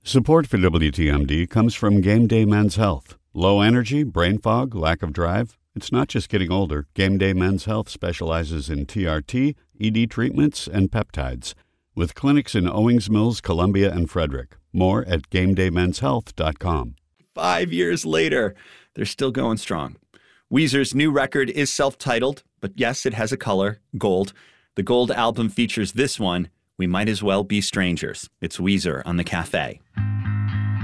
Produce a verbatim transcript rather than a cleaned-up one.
Support for W T M D comes from Game Day Men's Health. Low energy, brain fog, lack of drive? It's not just getting older. Game Day Men's Health specializes in T R T, E D treatments, and peptides. With clinics in Owings Mills, Columbia, and Frederick. More at game day mens health dot com. Five years later, they're still going strong. Weezer's new record is self-titled, but yes, it has a color, gold. The gold album features this one, We Might As Well Be Strangers. It's Weezer on The Cafe.